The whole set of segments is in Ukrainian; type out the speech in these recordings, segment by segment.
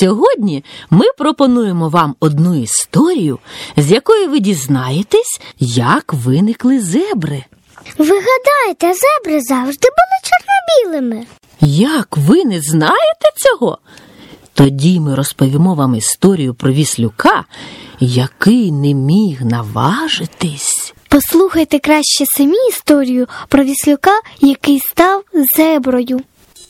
Сьогодні ми пропонуємо вам одну історію, з якої ви дізнаєтесь, як виникли зебри. Ви гадаєте, зебри завжди були чорно-білими? Як ви не знаєте цього? Тоді ми розповімо вам історію про віслюка, який не міг наважитись. Послухайте краще самі історію про віслюка, який став зеброю.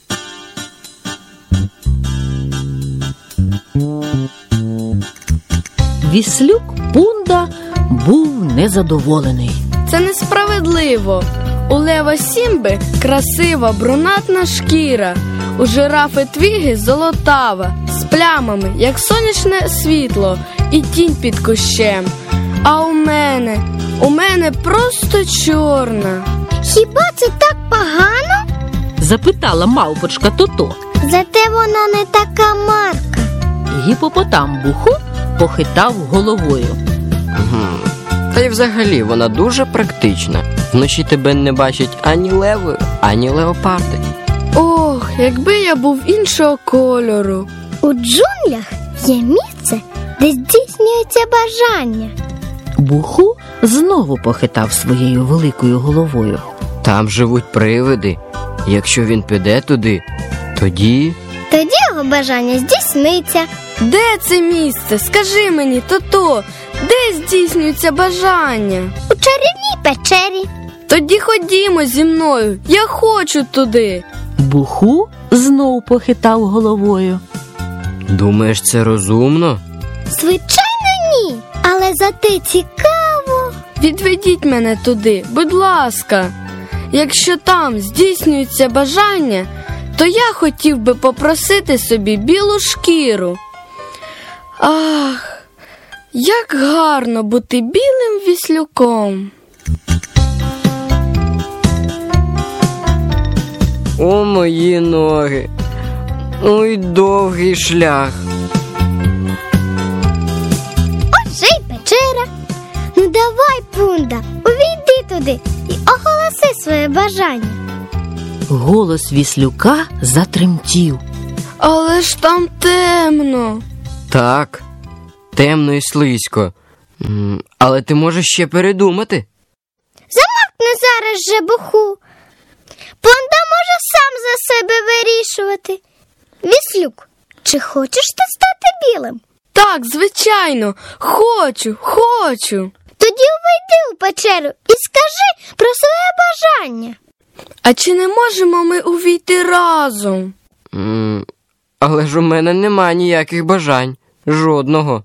Віслюк Пунда був незадоволений. Це несправедливо. У лева Сімби красива брунатна шкіра, у жирафи Твіги золотава, з плямами, як сонячне світло і тінь під кущем. А у мене просто чорна. Хіба це так погано? Запитала мавпочка Тото. Зате вона не така марка. Гіпопотам Буху похитав головою. Та й взагалі вона дуже практична. Вночі тебе не бачать ані леви, ані леопарди. Ох, якби я був іншого кольору. У джунглях є місце, де здійснюється бажання. Буху знову похитав своєю великою головою. Там живуть привиди. Якщо він піде туди, тоді Його бажання здійсниться. Де це місце? Скажи мені, Тото, де здійснюється бажання? У чарівній печері. Тоді ходімо зі мною, я хочу туди. Буху знову похитав головою. думаєш, це розумно? Звичайно, ні. Але зате цікаво. Відведіть мене туди, будь ласка. Якщо там здійснюється бажання, то я хотів би попросити собі білу шкіру. Ах, як гарно бути білим віслюком. О, мої ноги! Ой, довгий шлях. Отже й печера. Ну давай, Пунда, увійди туди і оголоси своє бажання. Голос віслюка затремтів. Але ж там темно. Так, темно і слизько. Але ти можеш ще передумати. Замовкни зараз же, Буху. Пунда може сам за себе вирішувати. Віслюк, чи хочеш ти стати білим? Так, звичайно, хочу. Тоді увійди у печеру і скажи про своє бажання. А чи не можемо ми увійти разом? Але ж у мене нема ніяких бажань. Жодного.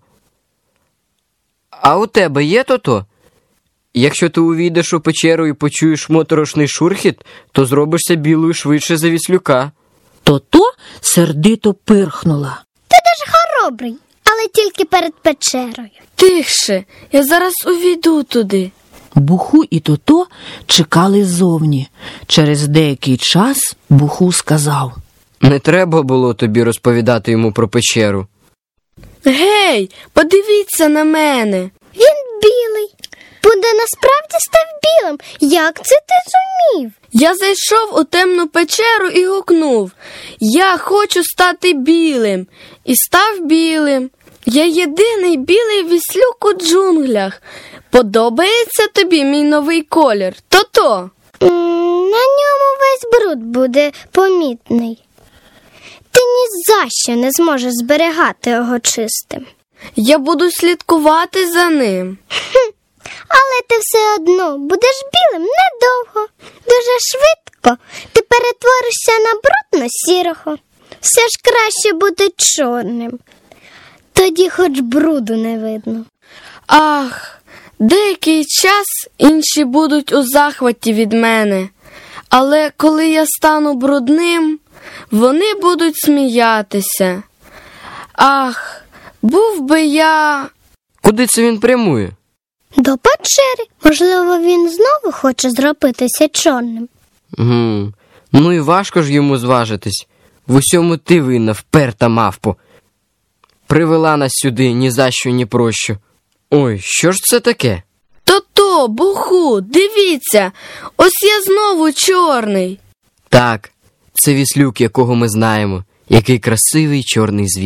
А у тебе є то-то? Якщо ти увійдеш у печеру і почуєш моторошний шурхіт, то зробишся білою швидше за віслюка. Тото сердито пирхнула. Ти дуже хоробрий, але тільки перед печерою. Тихше, я зараз увійду туди. Буху і Тото чекали ззовні. Через деякий час Буху сказав: Не треба було тобі розповідати йому про печеру. Гей, подивіться на мене. Він білий. Пунда насправді став білим. Як це ти зумів? Я зайшов у темну печеру і гукнув: я хочу стати білим. І став білим. Я єдиний білий віслюк у джунглях. Подобається тобі мій новий колір, Тото? На ньому весь бруд буде помітний. Ти ні за що не зможеш зберігати його чистим. Я буду слідкувати за ним. Але ти все одно будеш білим недовго. Дуже швидко ти перетворишся на брудно-сірого. Все ж краще бути чорним. Тоді хоч бруду не видно. Ах, деякий час інші будуть у захваті від мене. Але коли я стану брудним, вони будуть сміятися. Ах, був би я... Куди це він прямує? До печери. Можливо, він знову хоче зробитися чорним. Ну і важко ж йому зважитись. В усьому ти винна, вперта мавпо. Привела нас сюди ні за що, ні про що. Ой, що ж це таке? Тото, Буху, дивіться, ось я знову чорний. Так, це віслюк, якого ми знаємо. Який красивий чорний звір.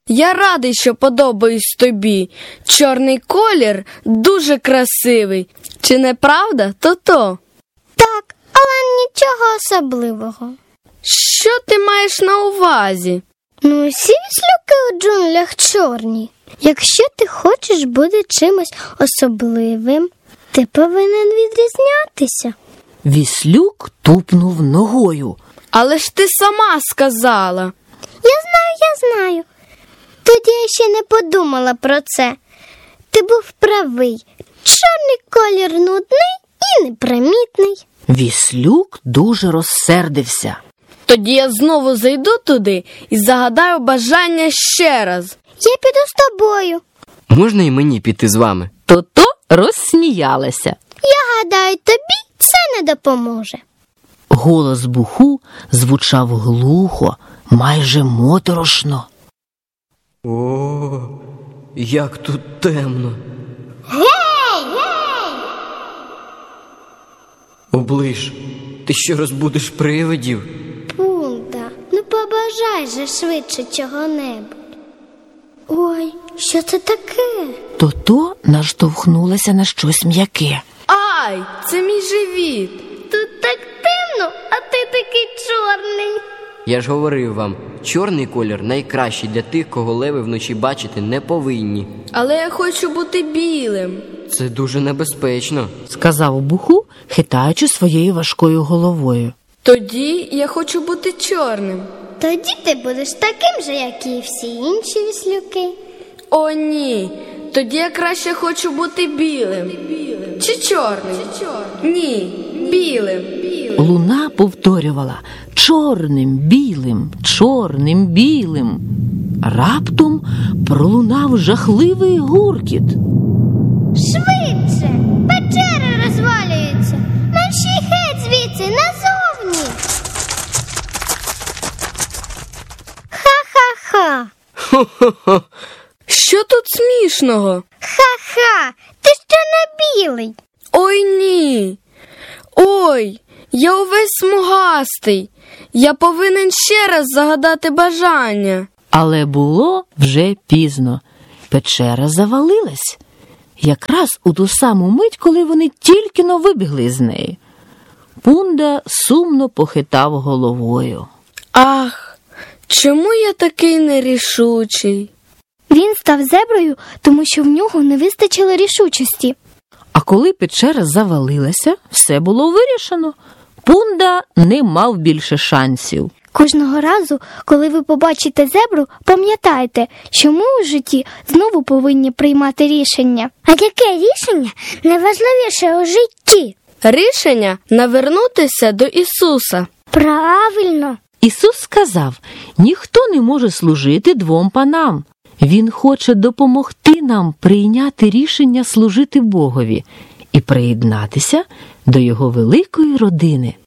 Я радий, що подобаюсь тобі. Чорний колір дуже красивий. Чи не правда, То-то? Так, але нічого особливого. Що ти маєш на увазі? Ну, всі віслюки у джунглях чорні. Якщо ти хочеш бути чимось особливим, ти повинен відрізнятися. Віслюк тупнув ногою. Але ж ти сама сказала. Я знаю. Тоді я ще не подумала про це. Ти був правий. Чорний колір нудний і непримітний. Віслюк дуже розсердився. Тоді я знову зайду туди і загадаю бажання ще раз. Я піду з тобою. Можна і мені піти з вами? То-то розсміялася. Я гадаю, тобі це не допоможе. Голос Буху звучав глухо, майже моторошно. О, як тут темно. Оближ, ти що розбудиш привидів? Пунда, ну побажай же швидше чого-небудь. Ой, що це таке? То-то наштовхнулася на щось м'яке. Ай, це мій живіт. Тут так темно, а ти такий чорний. Я ж говорив вам, чорний колір найкращий для тих, кого леви вночі бачити не повинні. Але я хочу бути білим. Це дуже небезпечно. Сказав Буху, хитаючи своєю важкою головою. Тоді я хочу бути чорним. Тоді ти будеш таким же, як і всі інші віслюки. О, ні. Тоді я краще хочу бути білим. Чи чорним? Ні, білим. Луна повторювала чорним, білим, чорним, білим. Раптом пролунав жахливий гуркіт. Швидше! Печери розвалюються! Мерщій геть звідси, назовні! Ха-ха-ха! Хо-хо-хо. Що тут смішного? Ха-ха! Ти що не білий? Ой, ні. Ой, я увесь смугастий. Я повинен ще раз загадати бажання. Але було вже пізно. Печера завалилась. Якраз у ту саму мить, коли вони тільки-но вибігли з неї. Пунда сумно похитав головою. Ах, чому я такий нерішучий? Він став зеброю, тому що в нього не вистачило рішучості. А коли печера завалилася, все було вирішено. Пунда не мав більше шансів. Кожного разу, коли ви побачите зебру, пам'ятайте, що ми у житті знову повинні приймати рішення. А яке рішення найважливіше у житті? Рішення навернутися до Ісуса. Правильно. Ісус сказав, ніхто не може служити двом панам. Він хоче допомогти нам прийняти рішення служити Богові і приєднатися до Його великої родини.